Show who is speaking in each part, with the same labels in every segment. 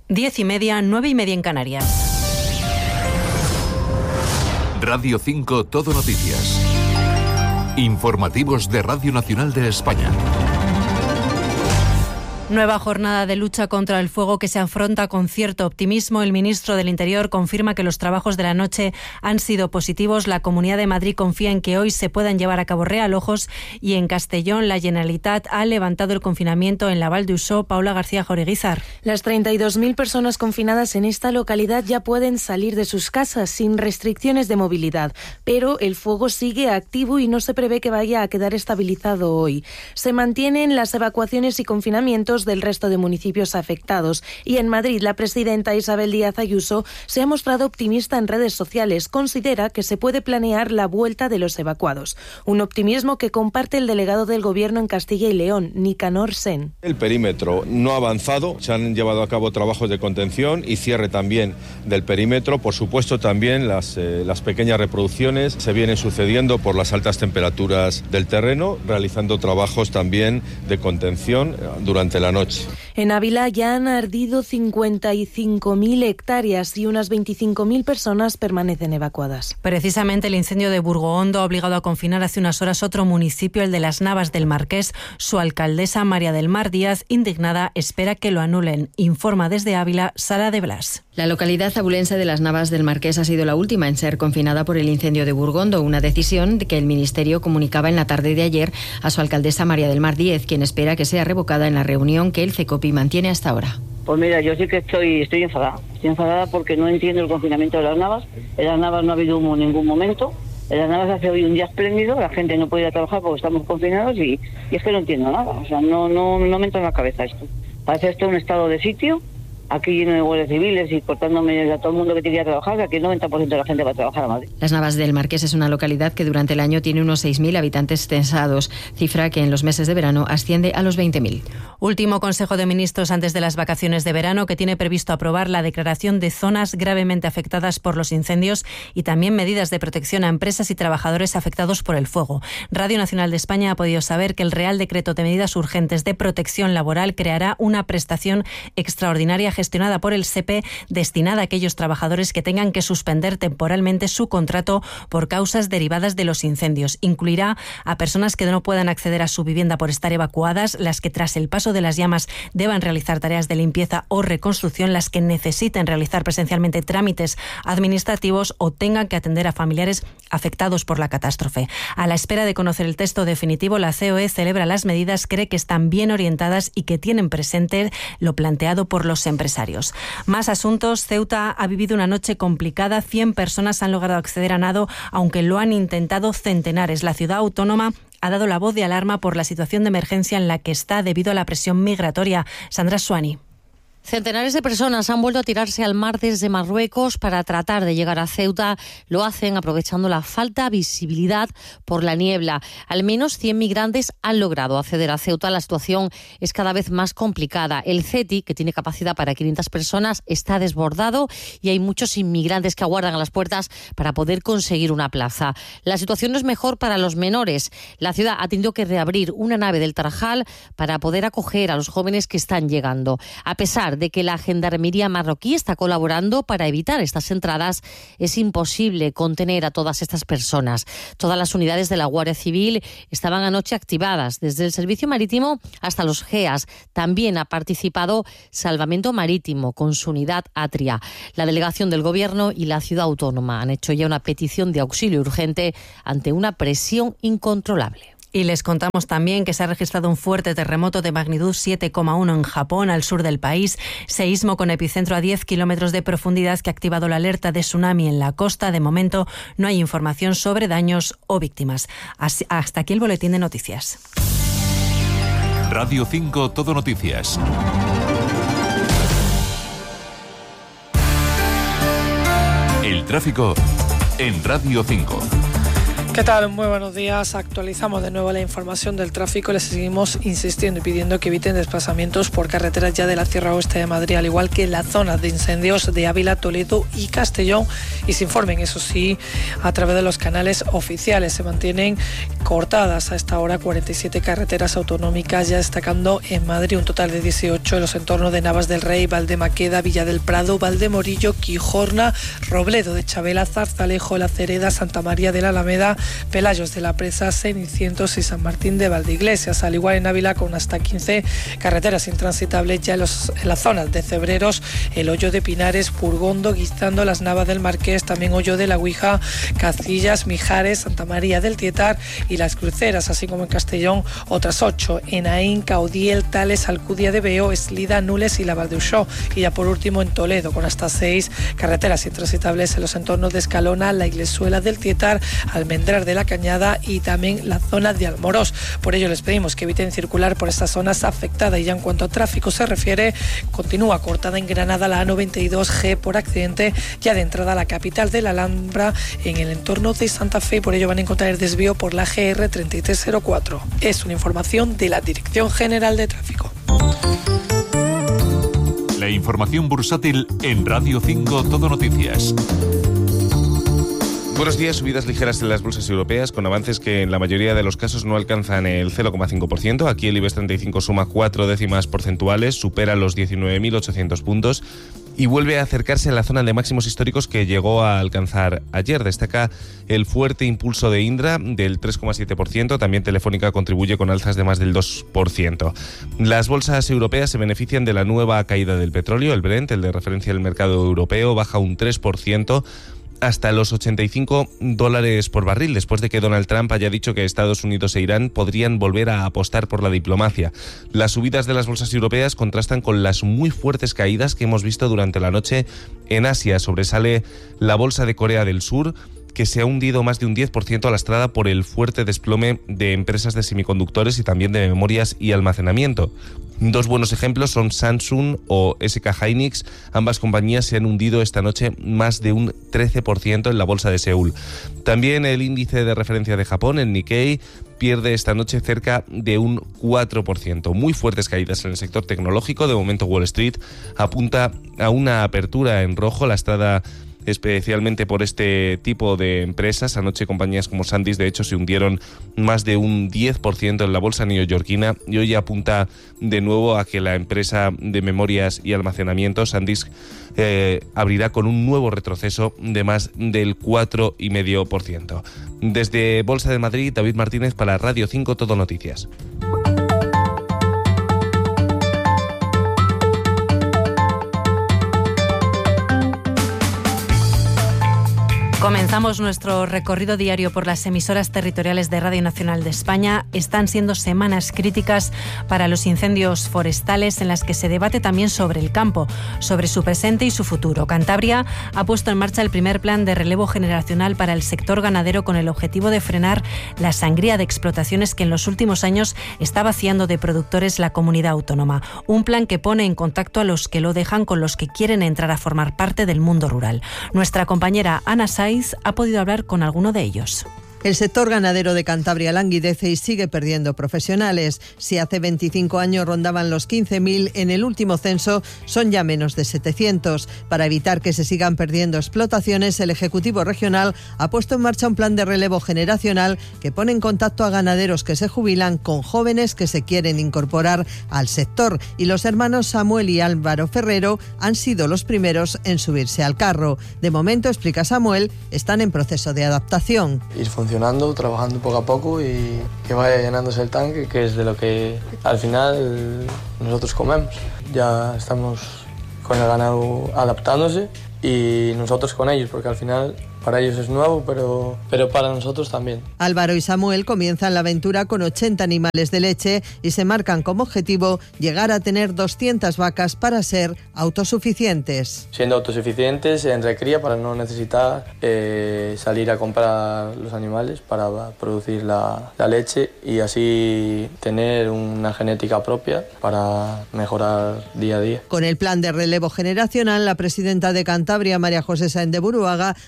Speaker 1: 10:30, 9:30 en Canarias.
Speaker 2: Radio 5 Todo Noticias. Informativos de Radio Nacional de España.
Speaker 1: Nueva jornada de lucha contra el fuego que se afronta con cierto optimismo. El ministro del Interior confirma que los trabajos de la noche han sido positivos. La Comunidad de Madrid confía en que hoy se puedan llevar a cabo realojos y en Castellón la Generalitat ha levantado el confinamiento en la Val d'Uixó. Paula García Joreguizar.
Speaker 3: Las 32.000 personas confinadas en esta localidad ya pueden salir de sus casas sin restricciones de movilidad, pero el fuego sigue activo y no se prevé que vaya a quedar estabilizado hoy. Se mantienen las evacuaciones y confinamientos del resto de municipios afectados y en Madrid la presidenta Isabel Díaz Ayuso se ha mostrado optimista en redes sociales. Considera que se puede planear la vuelta de los evacuados, un optimismo que comparte el delegado del Gobierno en Castilla y León, Nicanor Sen.
Speaker 4: El perímetro no ha avanzado, se han llevado a cabo trabajos de contención y cierre también del perímetro. Por supuesto también las pequeñas reproducciones se vienen sucediendo por las altas temperaturas del terreno, realizando trabajos también de contención durante la noche.
Speaker 3: En Ávila ya han ardido 55.000 hectáreas y unas 25.000 personas permanecen evacuadas.
Speaker 1: Precisamente el incendio de Burgoondo ha obligado a confinar hace unas horas otro municipio, el de Las Navas del Marqués. Su alcaldesa, María del Mar Díaz, indignada, espera que lo anulen. Informa desde Ávila, Sara de Blas.
Speaker 5: La localidad abulense de Las Navas del Marqués ha sido la última en ser confinada por el incendio de Burgondo, una decisión que el Ministerio comunicaba en la tarde de ayer a su alcaldesa María del Mar Díez, quien espera que sea revocada en la reunión que el CECOPI mantiene hasta ahora.
Speaker 6: Pues mira, yo sí que estoy enfadada. Estoy enfadada porque no entiendo el confinamiento de Las Navas. En Las Navas no ha habido humo en ningún momento. En Las Navas hace hoy un día espléndido, la gente no puede ir a trabajar porque estamos confinados y es que no entiendo nada. O sea, no me entra en la cabeza esto. Parece esto un estado de sitio, aquí lleno de guardias civiles y cortándome a todo el mundo que quería trabajar, que aquí el 90% de la gente va a trabajar a Madrid.
Speaker 5: Las Navas del Marqués es una localidad que durante el año tiene unos 6.000 habitantes censados, cifra que en los meses de verano asciende a los 20.000.
Speaker 1: Último Consejo de Ministros antes de las vacaciones de verano, que tiene previsto aprobar la declaración de zonas gravemente afectadas por los incendios y también medidas de protección a empresas y trabajadores afectados por el fuego. Radio Nacional de España ha podido saber que el Real Decreto de Medidas Urgentes de Protección Laboral creará una prestación extraordinaria gestionada por el SEPE destinada a aquellos trabajadores que tengan que suspender temporalmente su contrato por causas derivadas de los incendios. Incluirá a personas que no puedan acceder a su vivienda por estar evacuadas, las que tras el paso de las llamas deban realizar tareas de limpieza o reconstrucción, las que necesiten realizar presencialmente trámites administrativos o tengan que atender a familiares afectados por la catástrofe. A la espera de conocer el texto definitivo, la COE celebra las medidas, cree que están bien orientadas y que tienen presente lo planteado por los empresarios. Más asuntos. Ceuta ha vivido una noche complicada. 100 personas han logrado acceder a nado, aunque lo han intentado centenares. La ciudad autónoma ha dado la voz de alarma por la situación de emergencia en la que está debido a la presión migratoria. Sandra Suani.
Speaker 7: Centenares de personas han vuelto a tirarse al mar desde Marruecos para tratar de llegar a Ceuta. Lo hacen aprovechando la falta de visibilidad por la niebla. Al menos 100 migrantes han logrado acceder a Ceuta. La situación es cada vez más complicada. El CETI, que tiene capacidad para 500 personas, está desbordado y hay muchos inmigrantes que aguardan a las puertas para poder conseguir una plaza. La situación no es mejor para los menores. La ciudad ha tenido que reabrir una nave del Tarajal para poder acoger a los jóvenes que están llegando. A pesar de que la Gendarmería marroquí está colaborando para evitar estas entradas, es imposible contener a todas estas personas. Todas las unidades de la Guardia Civil estaban anoche activadas, desde el Servicio Marítimo hasta los GEAS. También ha participado Salvamento Marítimo con su unidad Atria. La delegación del Gobierno y la Ciudad Autónoma han hecho ya una petición de auxilio urgente ante una presión incontrolable.
Speaker 1: Y les contamos también que se ha registrado un fuerte terremoto de magnitud 7,1 en Japón, al sur del país. Seísmo con epicentro a 10 kilómetros de profundidad que ha activado la alerta de tsunami en la costa. De momento no hay información sobre daños o víctimas. Hasta aquí el boletín de noticias.
Speaker 2: Radio 5 Todo Noticias. El tráfico en Radio 5.
Speaker 8: ¿Qué tal? Muy buenos días. Actualizamos de nuevo la información del tráfico. Les seguimos insistiendo y pidiendo que eviten desplazamientos por carreteras ya de la Sierra Oeste de Madrid, al igual que en la zona de incendios de Ávila, Toledo y Castellón. Y se informen, eso sí, a través de los canales oficiales. Se mantienen cortadas a esta hora 47 carreteras autonómicas, ya destacando en Madrid un total de 18 en los entornos de Navas del Rey, Valdemaqueda, Villa del Prado, Valdemorillo, Quijorna, Robledo de Chabela, Zarzalejo, La Cereda, Santa María de la Alameda, Pelayos de la Presa, Cenicientos y San Martín de Valdeiglesias. Al igual en Ávila, con hasta 15 carreteras intransitables ya en las zonas de Cebreros, el Hoyo de Pinares, Purgondo, Guizando, Las Navas del Marqués, también Hoyo de la Guija, Cacillas, Mijares, Santa María del Tietar y Las Cruceras, así como en Castellón otras 8, en Aín, Caudiel, Tales, Alcudia de Veo, Eslida, Nules y la Val de Uxó. Y ya por último en Toledo, con hasta 6 carreteras intransitables en los entornos de Escalona, La Iglesuela del Tietar, Almendrar de la Cañada y también la zona de Almorós. Por ello les pedimos que eviten circular por estas zonas afectadas. Y ya en cuanto a tráfico se refiere, continúa cortada en Granada la A92G por accidente ya de entrada a la capital de la Alhambra en el entorno de Santa Fe. Por ello van a encontrar el desvío por la GR 3304. Es una información de la Dirección General de Tráfico.
Speaker 2: La información bursátil en Radio 5 Todo Noticias.
Speaker 9: Buenos días. Subidas ligeras en las bolsas europeas, con avances que en la mayoría de los casos no alcanzan el 0,5%. Aquí el IBEX 35 suma 4 décimas porcentuales, supera los 19.800 puntos y vuelve a acercarse a la zona de máximos históricos que llegó a alcanzar ayer. Destaca el fuerte impulso de Indra del 3,7%, también Telefónica contribuye con alzas de más del 2%. Las bolsas europeas se benefician de la nueva caída del petróleo. El Brent, el de referencia del mercado europeo, baja un 3%, hasta los $85 por barril, después de que Donald Trump haya dicho que Estados Unidos e Irán podrían volver a apostar por la diplomacia. Las subidas de las bolsas europeas contrastan con las muy fuertes caídas que hemos visto durante la noche en Asia. Sobresale la bolsa de Corea del Sur, que se ha hundido más de un 10% lastrada por el fuerte desplome de empresas de semiconductores y también de memorias y almacenamiento. Dos buenos ejemplos son Samsung o SK Hynix. Ambas compañías se han hundido esta noche más de un 13% en la bolsa de Seúl. También el índice de referencia de Japón, el Nikkei, pierde esta noche cerca de un 4%. Muy fuertes caídas en el sector tecnológico. De momento Wall Street apunta a una apertura en rojo, lastrada especialmente por este tipo de empresas. Anoche compañías como SanDisk de hecho se hundieron más de un 10% en la bolsa neoyorquina y hoy apunta de nuevo a que la empresa de memorias y almacenamiento SanDisk abrirá con un nuevo retroceso de más del 4,5%. Desde Bolsa de Madrid, David Martínez para Radio 5 Todo Noticias.
Speaker 1: Comenzamos nuestro recorrido diario por las emisoras territoriales de Radio Nacional de España. Están siendo semanas críticas para los incendios forestales, en las que se debate también sobre el campo, sobre su presente y su futuro. Cantabria ha puesto en marcha el primer plan de relevo generacional para el sector ganadero, con el objetivo de frenar la sangría de explotaciones que en los últimos años está vaciando de productores la comunidad autónoma. Un plan que pone en contacto a los que lo dejan con los que quieren entrar a formar parte del mundo rural. Nuestra compañera Ana Saiz ha podido hablar con alguno de ellos.
Speaker 10: El sector ganadero de Cantabria languidece y sigue perdiendo profesionales. Si hace 25 años rondaban los 15.000, en el último censo son ya menos de 700. Para evitar que se sigan perdiendo explotaciones, el Ejecutivo Regional ha puesto en marcha un plan de relevo generacional que pone en contacto a ganaderos que se jubilan con jóvenes que se quieren incorporar al sector. Y los hermanos Samuel y Álvaro Ferrero han sido los primeros en subirse al carro. De momento, explica Samuel, están en proceso de adaptación.
Speaker 11: Trabajando poco a poco y que vaya llenándose el tanque, que es de lo que al final nosotros comemos. Ya estamos con el ganado adaptándose y nosotros con ellos, porque al final para ellos es nuevo, pero para nosotros también.
Speaker 10: Álvaro y Samuel comienzan la aventura con 80 animales de leche y se marcan como objetivo llegar a tener 200 vacas para ser autosuficientes.
Speaker 11: Siendo autosuficientes en recría, para no necesitar salir a comprar los animales para producir la leche y así tener una genética propia para mejorar día a día.
Speaker 10: Con el plan de relevo generacional, la presidenta de Cantabria, María José Sáenz de Buruaga, asegura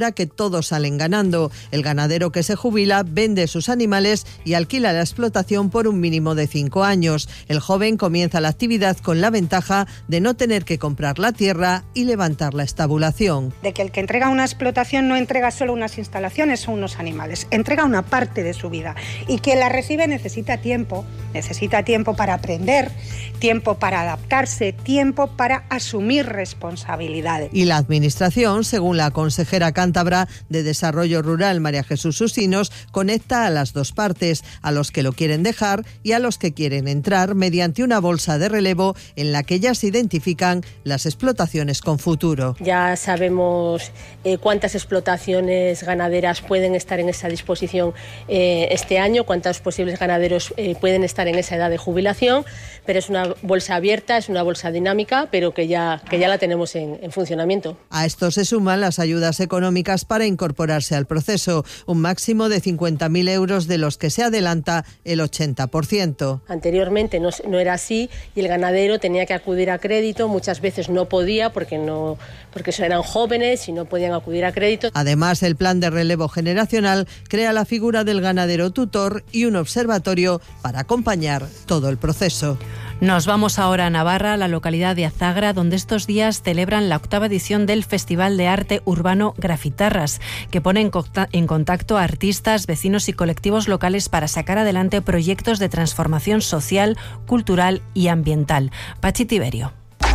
Speaker 10: asegura que todos salen ganando. El ganadero que se jubila vende sus animales y alquila la explotación por un mínimo de 5 años. El joven comienza la actividad con la ventaja de no tener que comprar la tierra y levantar la estabulación.
Speaker 12: De que el que entrega una explotación no entrega solo unas instalaciones o unos animales, entrega una parte de su vida, y quien la recibe necesita tiempo para aprender, tiempo para adaptarse, tiempo para asumir responsabilidades.
Speaker 10: Y la Administración, según la consejera cántabra de Desarrollo Rural, María Jesús Usinos, conecta a las dos partes, a los que lo quieren dejar y a los que quieren entrar, mediante una bolsa de relevo en la que ya se identifican las explotaciones con futuro.
Speaker 13: Ya sabemos cuántas explotaciones ganaderas pueden estar en esa disposición este año, cuántos posibles ganaderos pueden estar en esa edad de jubilación, pero es una bolsa abierta, es una bolsa dinámica, pero que ya la tenemos en funcionamiento.
Speaker 10: A esto se suman las ayudas económicas para incorporarse al proceso, un máximo de 50.000 euros, de los que se adelanta el 80%.
Speaker 13: Anteriormente no era así y el ganadero tenía que acudir a crédito, muchas veces no podía porque eran jóvenes y no podían acudir a crédito.
Speaker 10: Además, el plan de relevo generacional crea la figura del ganadero tutor y un observatorio para acompañar todo el proceso.
Speaker 1: Nos vamos ahora a Navarra, a la localidad de Azagra, donde estos días celebran la 8ª edición del Festival de Arte Urbano Grafitarras, que pone en contacto a artistas, vecinos y colectivos locales para sacar adelante proyectos de transformación social, cultural y ambiental. Pachi Tiberio.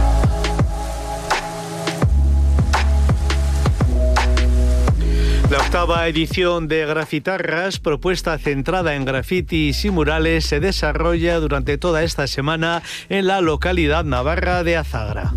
Speaker 14: La 8ª edición de Grafitarras, propuesta centrada en grafitis y murales, se desarrolla durante toda esta semana en la localidad navarra de Azagra.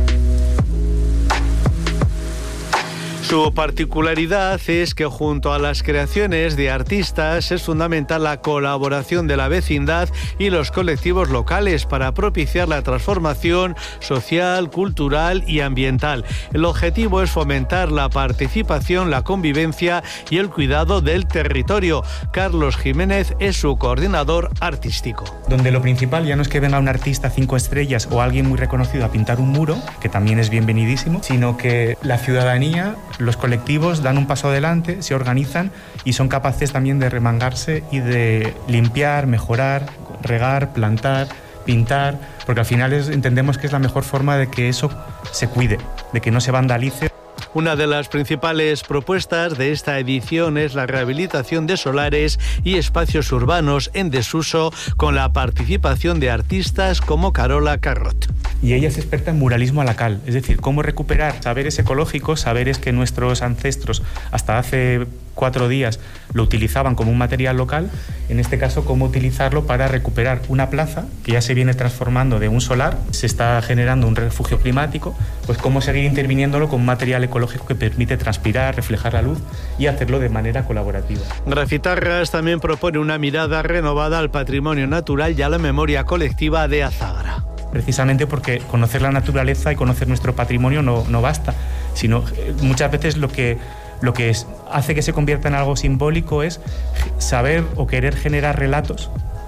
Speaker 14: Su particularidad es que junto a las creaciones de artistas es fundamental la colaboración de la vecindad y los colectivos locales para propiciar la transformación social, cultural y ambiental. El objetivo es fomentar la participación, la convivencia y el cuidado del territorio. Carlos Jiménez es su coordinador artístico.
Speaker 15: Donde lo principal ya no es que venga un artista 5 estrellas o alguien muy reconocido a pintar un muro, que también es bienvenidísimo, sino que la ciudadanía, los colectivos dan un paso adelante, se organizan y son capaces también de remangarse y de limpiar, mejorar, regar, plantar, pintar, porque al final entendemos que es la mejor forma de que eso se cuide, de que no se vandalice.
Speaker 14: Una de las principales propuestas de esta edición es la rehabilitación de solares y espacios urbanos en desuso, con la participación de artistas como Carola Carrot.
Speaker 15: Y ella es experta en muralismo a la cal, es decir, cómo recuperar saberes ecológicos, saberes que nuestros ancestros hasta hace 4 días lo utilizaban como un material local, en este caso cómo utilizarlo para recuperar una plaza que ya se viene transformando de un solar, se está generando un refugio climático, pues cómo seguir interviniéndolo con un material ecológico que permite transpirar, reflejar la luz y hacerlo de manera colaborativa.
Speaker 14: Grafitarras también propone una mirada renovada al patrimonio natural y a la memoria colectiva de Azagra.
Speaker 15: Precisamente porque conocer la naturaleza y conocer nuestro patrimonio no basta, sino muchas veces lo que hace que se convierta en algo simbólico es saber o querer generar relatos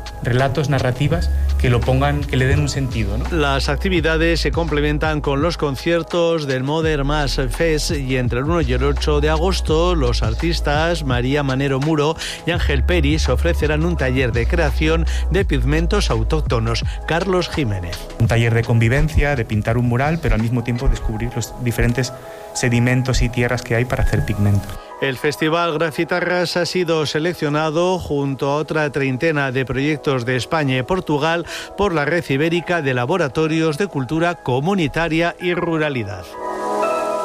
Speaker 15: narrativas que le den un sentido, ¿no?
Speaker 14: Las actividades se complementan con los conciertos del Modern Mass Fest, y entre el 1 y el 8 de agosto los artistas María Manero Muro y Ángel Peris ofrecerán un taller de creación de pigmentos autóctonos. Carlos Jiménez.
Speaker 15: Un taller de convivencia, de pintar un mural, pero al mismo tiempo descubrir los diferentes sedimentos y tierras que hay para hacer pigmentos.
Speaker 14: El Festival Grafitarras ha sido seleccionado junto a otra treintena de proyectos de España y Portugal por la Red Ibérica de Laboratorios de Cultura Comunitaria y Ruralidad.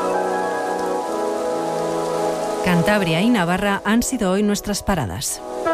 Speaker 1: Cantabria y Navarra han sido hoy nuestras paradas.